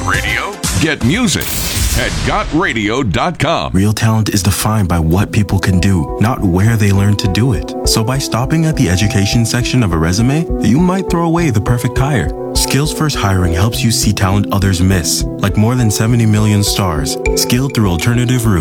radio? Get music at gotradio.com. Real talent is defined by what people can do, not where they learn to do it. So by stopping at the education section of a resume, you might throw away the perfect hire. Skills First Hiring helps you see talent others miss, like more than 70 million stars, skilled through alternative routes.